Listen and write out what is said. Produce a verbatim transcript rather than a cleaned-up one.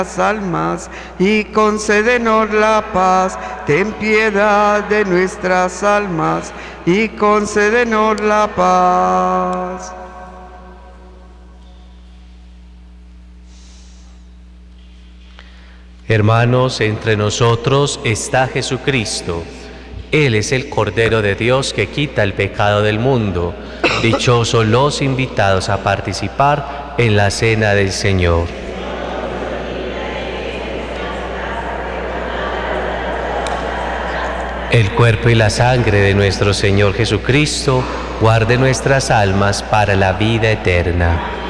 almas y concédenos la paz. Ten piedad de nuestras almas y concédenos la paz. Hermanos, entre nosotros está Jesucristo. Él es el Cordero de Dios que quita el pecado del mundo. Dichosos los invitados a participar en la cena del Señor. El cuerpo y la sangre de nuestro Señor Jesucristo guarde nuestras almas para la vida eterna.